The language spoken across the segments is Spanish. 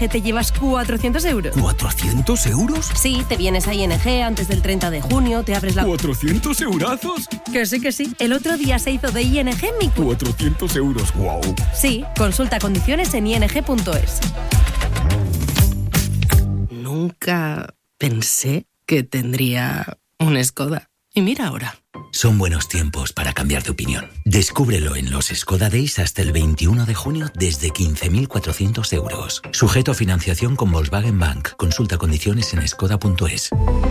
te llevas 400 euros. ¿400 euros? Sí, te vienes a ING antes del 30 de junio, te abres la... ¿400 eurazos? Que sí. El otro día se hizo de ING mi... 400 euros, wow. Sí, consulta condiciones en ing.es. Nunca pensé que tendría un Skoda. Y mira ahora. Son buenos tiempos para cambiar de opinión. Descúbrelo en los Skoda Days hasta el 21 de junio desde 15.400 euros. Sujeto a financiación con Volkswagen Bank. Consulta condiciones en skoda.es.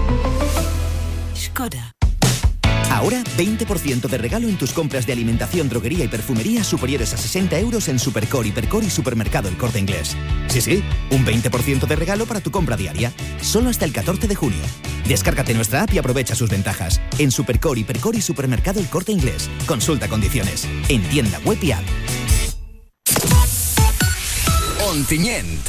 Skoda. Ahora 20% de regalo en tus compras de alimentación, droguería y perfumería superiores a 60 euros en Supercore, Hipercore y Supermercado El Corte Inglés. Sí, un 20% de regalo para tu compra diaria. Solo hasta el 14 de junio. Descárgate nuestra app y aprovecha sus ventajas. En Supercore, Hipercore y Supermercado El Corte Inglés. Consulta condiciones. En tienda web y app. Ontinyent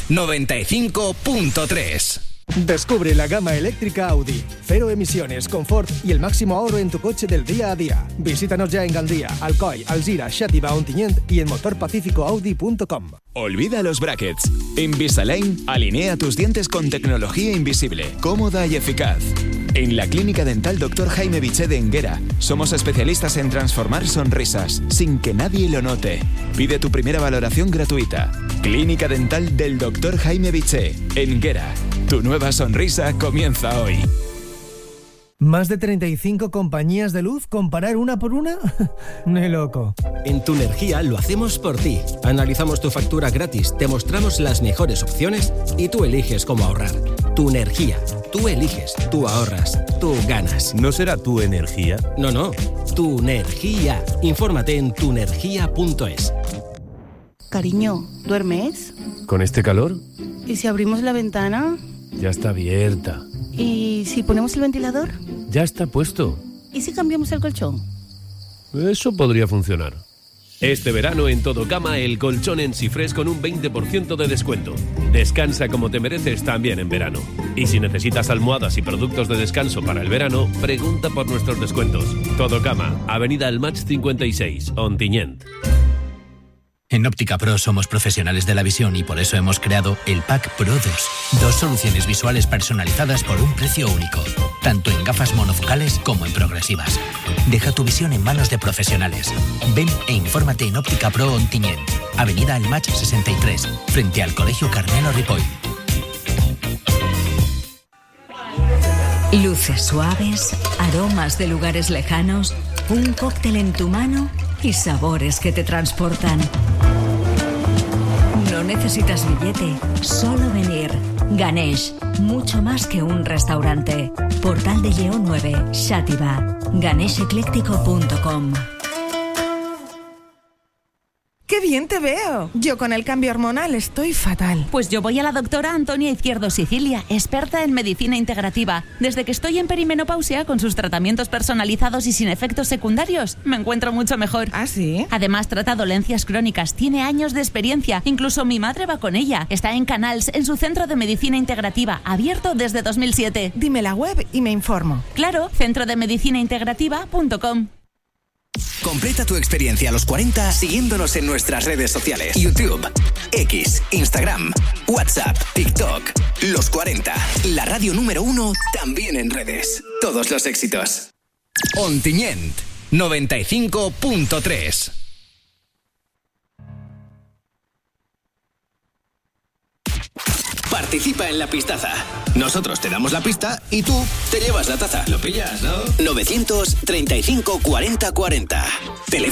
95.3. Descubre la gama eléctrica Audi. Cero emisiones, confort y el máximo ahorro en tu coche del día a día. Visítanos ya en Gandía, Alcoy, Alzira, Xàtiva, Ontinyent y en motorpacificoaudi.com. Olvida los brackets. Invisalign alinea tus dientes con tecnología invisible, cómoda y eficaz. En la Clínica Dental Dr. Jaime Biché de Enguera somos especialistas en transformar sonrisas sin que nadie lo note. Pide tu primera valoración gratuita. Clínica Dental del Dr. Jaime Biché, Enguera. Tu nueva sonrisa comienza hoy. ¿Más de 35 compañías de luz? ¿Comparar una por una? Ni loco. En Tu Energía lo hacemos por ti. Analizamos tu factura gratis, te mostramos las mejores opciones y tú eliges cómo ahorrar. Tu Energía. Tú eliges, tú ahorras, tú ganas. ¿No será Tu Energía? No. Tu Energía. Infórmate en tuenergia.es. Cariño, ¿duermes? ¿Con este calor? ¿Y si abrimos la ventana? Ya está abierta. ¿Y si ponemos el ventilador? Ya está puesto. ¿Y si cambiamos el colchón? Eso podría funcionar. Este verano en Todo Cama el colchón en Sifres con un 20% de descuento. Descansa como te mereces también en verano. Y si necesitas almohadas y productos de descanso para el verano, pregunta por nuestros descuentos. Todo Cama, Avenida El Match 56, Ontinyent. En Óptica Pro somos profesionales de la visión y por eso hemos creado el Pack Pro 2. 2 soluciones visuales personalizadas por un precio único, tanto en gafas monofocales como en progresivas. Deja tu visión en manos de profesionales. Ven e infórmate en Óptica Pro Ontinyent, Avenida El Match 63, frente al Colegio Carmelo Ripoll. Luces suaves, aromas de lugares lejanos, un cóctel en tu mano y sabores que te transportan. No necesitas billete, solo venir. Ganesh, mucho más que un restaurante. Portal de Lleó 9, Xàtiva. ganeshecléctico.com. ¡Qué bien te veo! Yo con el cambio hormonal estoy fatal. Pues yo voy a la doctora Antonia Izquierdo Sicilia, experta en medicina integrativa. Desde que estoy en perimenopausia, con sus tratamientos personalizados y sin efectos secundarios, me encuentro mucho mejor. ¿Ah, sí? Además, trata dolencias crónicas, tiene años de experiencia. Incluso mi madre va con ella. Está en Canals, en su centro de medicina integrativa, abierto desde 2007. Dime la web y me informo. Claro, centrodemedicinaintegrativa.com. Completa tu experiencia a los 40 siguiéndonos en nuestras redes sociales. YouTube, X, Instagram, WhatsApp, TikTok. Los 40, la radio número 1 también en redes. Todos los éxitos. Ontinyent 95.3. Participa en la pistaza. Nosotros te damos la pista y tú te llevas la taza. ¿Lo pillas, no? 935 40 40. Teléfono